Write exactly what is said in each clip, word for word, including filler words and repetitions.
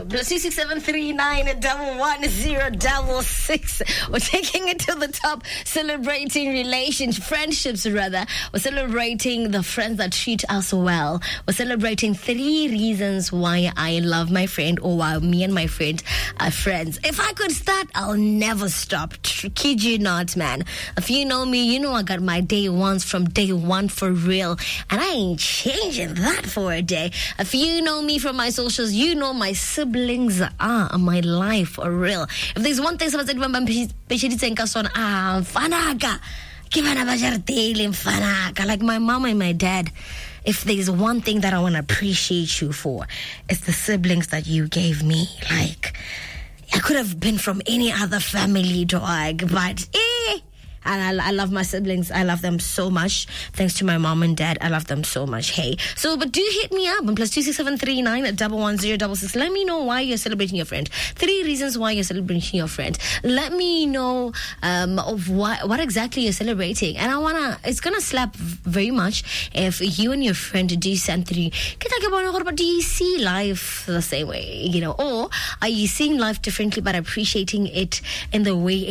Plus two six seven three nine double one zero double six. We're taking it to the top, celebrating relations, friendships rather. We're celebrating the friends that treat us well. We're celebrating three reasons why I love my friend, or why me and my friend are friends. If I could start, I'll never stop. Kid you not, man. If you know me, you know I got my day ones from day one for real, and I ain't changing that for a day. If you know me from my socials, you know my siblings are my life for real. If there's one thing someone said, ah, fanaka, like my mom and my dad. If there's one thing that I want to appreciate you for, it's the siblings that you gave me. Like, I could have been from any other family, dog, but eh. And I, I love my siblings. I love them so much. Thanks to my mom and dad, I love them so much. Hey, so but do hit me up on plus two six seven three nine double one zero double six. Let me know why you're celebrating your friend. Three reasons why you're celebrating your friend. Let me know um, of what what exactly you're celebrating. And I wanna. It's gonna slap very much if you and your friend do something. But do you see life the same way? You know, or are you seeing life differently but appreciating it in the way?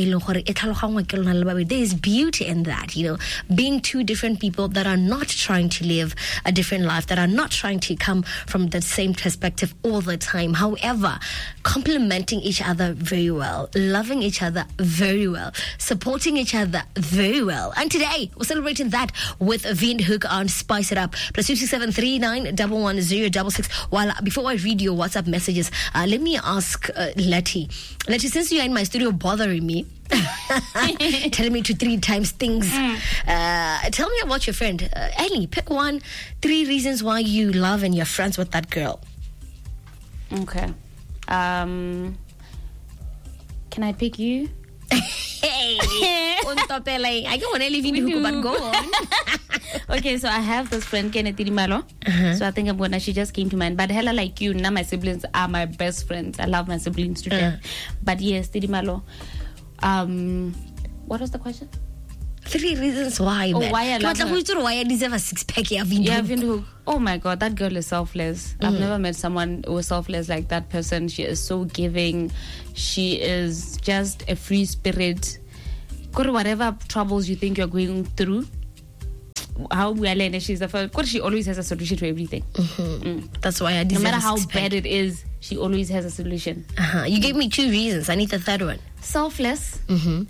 There's beauty in that, you know, being two different people that are not trying to live a different life, that are not trying to come from the same perspective all the time. However, complementing each other very well, loving each other very well, supporting each other very well. And today, we're celebrating that with Windhoek on Spice It Up. Plus two six seven three nine double one zero double six. While before I read your WhatsApp messages, uh, let me ask uh, Letty. Letty, since you're in my studio bothering me, telling me to three times things. Mm. Uh, tell me about your friend. Uh, Ellie, pick one, three reasons why you love and you're friends with that girl. Okay. Um, can I pick you? Hey, I don't want to leave you, but go on. Okay, so I have this friend, Kenneth Dimalo. Uh-huh. So I think I'm gonna, she just came to mind. But hella like you, now my siblings are my best friends. I love my siblings to death. Uh-huh. But yes, Dimalo. Um, what was the question? Three reasons why. Oh, man. Why I love her. Why I deserve a six pack. Yeah, Windhoek. Oh my God, that girl is selfless. Mm. I've never met someone who was selfless like that person. She is so giving. She is just a free spirit. Whatever troubles you think you're going through, how we are, she's the first. She always has a solution to everything. Mm-hmm. Mm. That's why I deserve. No matter how bad it is, she always has a solution. Uh-huh. You gave me two reasons. I need the third one. Selfless. Mm-hmm.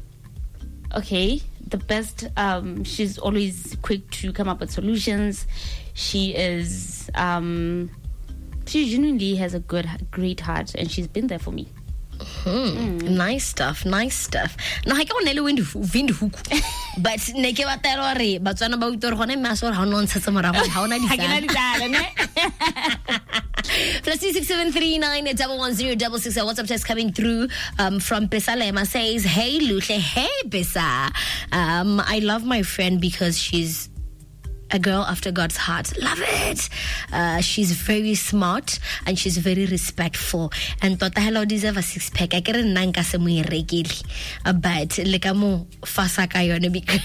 Okay. The best. Um, she's always quick to come up with solutions. She is. Um, she genuinely has a good, great heart, and she's been there for me. Hmm. Mm. Nice stuff, nice stuff. No, I can't know Windhoek, but neke wa tero re batswana ba utor gone masor ha no ntshetsa morago ha ona ditala ne. Plus two six seven three nine double one zero double six. A WhatsApp text coming through um, from Pesalema says, "Hey Luhle, hey Pesa. Um, I love my friend because she's a girl after God's heart. Love it. Uh, she's very smart and she's very respectful. And tota hello deserve a six pack. I get a nanka se mo irekile. But like mo fasa ka yone because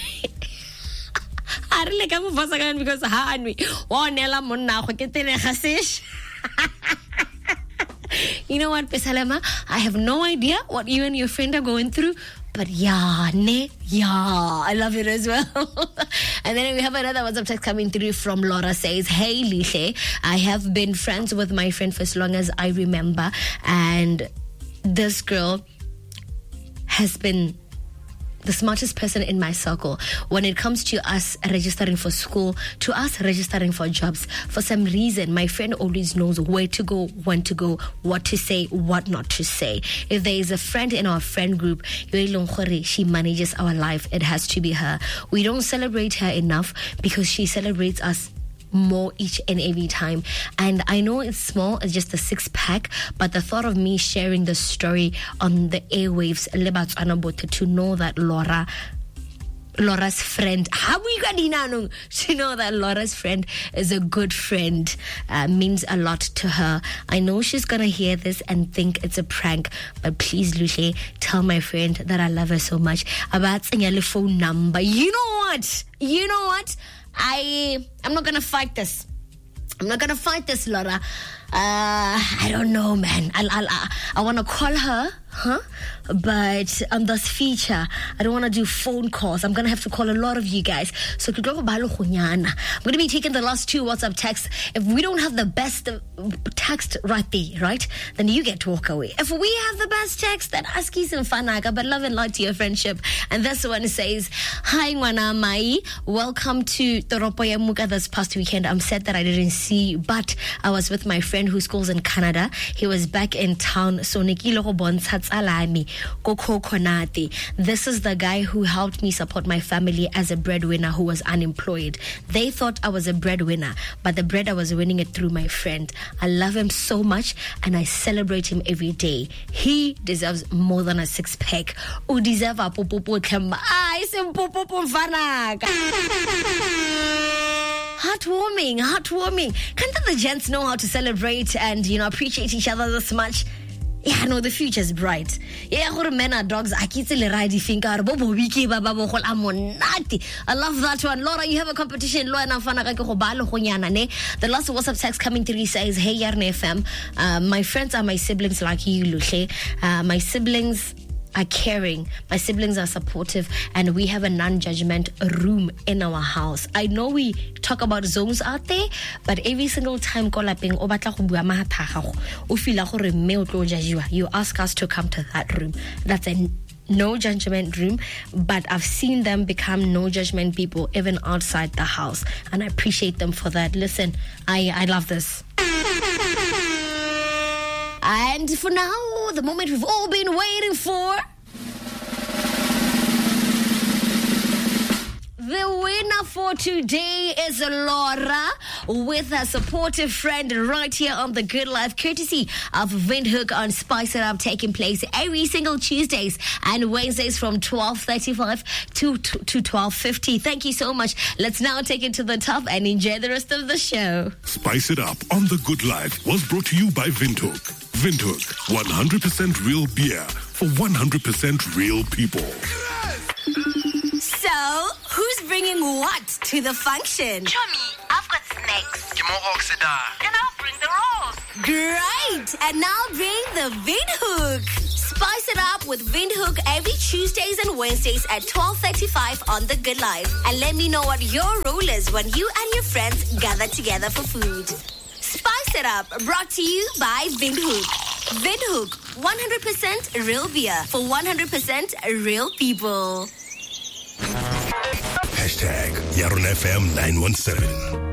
I like mo fasa ka yone because ha anwi wa nela monna go ke tere ga sesh. You know what, Pesalema? I have no idea what you and your friend are going through. But yeah, ne, yeah, I love it as well. And then we have another WhatsApp text coming through from Laura says, "Hey Lishe, I have been friends with my friend for as long as I remember, and this girl has been the smartest person in my circle when it comes to us registering for school, to us registering for jobs. For some reason, my friend always knows where to go, when to go, what to say, what not to say. If there is a friend in our friend group, she manages our life. It has to be her. We don't celebrate her enough because she celebrates us more each and every time. And I know it's small, it's just a six pack, but the thought of me sharing the story on the airwaves to know that Laura Laura's friend to know that Laura's friend is a good friend uh, means a lot to her. I know she's gonna hear this and think it's a prank, but please Lucy, tell my friend that I love her so much. About the phone number. You know what? You know what? I I'm not gonna fight this. I'm not gonna fight this, Laura. Uh, I don't know, man. I'll, I'll, I, I want to call her, huh? But on this feature, I don't want to do phone calls. I'm gonna have to call a lot of you guys. So I'm gonna be taking the last two WhatsApp texts. If we don't have the best text right there, right, then you get to walk away. If we have the best text, then ask is and fanaga, but love and light to your friendship. And this one says, "Hi, Ngwana Mai. Welcome to Toropo ya Muka this past weekend. I'm sad that I didn't see you, but I was with my friend who schools in Canada. He was back in town. So Nikilo Bonsats Alami, Koko Konati. This is the guy who helped me support my family as a breadwinner who was unemployed. They thought I was a breadwinner, but the bread I was winning it through my friend. I love him so much and I celebrate him every day. He deserves more than a six pack. U deserve a popopo kemba. Ah, it's a popopo fanaga." Heartwarming, heartwarming. Can't the gents know how to celebrate and, you know, appreciate each other this much? Yeah, no, the future's bright. Yeah, men are dogs. I love that one. Laura, you have a competition. The last WhatsApp text coming through says, "Hey, Yarn F M. Uh, my friends are my siblings like you, Luche. Uh, my siblings are caring, my siblings are supportive, and we have a non-judgment room in our house." I know we talk about zones out there, but every single time you ask us to come to that room. That's a no judgment room, but I've seen them become no judgment people even outside the house, and I appreciate them for that. Listen, I, I love this. And for now, the moment we've all been waiting for. The winner for today is Laura with her supportive friend right here on The Good Life, courtesy of Windhoek on Spice It Up, taking place every single Tuesdays and Wednesdays from twelve thirty-five to, to, to twelve fifty. Thank you so much. Let's now take it to the top and enjoy the rest of the show. Spice It Up on The Good Life was brought to you by Windhoek. Windhoek, one hundred percent real beer for one hundred percent real people. So, who's bringing what to the function? Chummy, I've got snacks. Give more oxida. And I'll bring the rolls. Great! And now bring the Windhoek. Spice it up with Windhoek every Tuesdays and Wednesdays at twelve thirty-five on The Good Life. And let me know what your role is when you and your friends gather together for food. Spice It Up, brought to you by Windhoek. Windhoek, one hundred percent real beer for one hundred percent real people. Hashtag Yarn F M nine one seven.